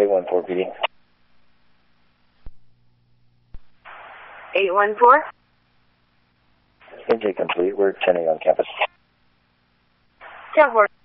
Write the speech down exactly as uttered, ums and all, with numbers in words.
eight one four P D. eight one four? Intake complete. We're ten eight on campus. ten four.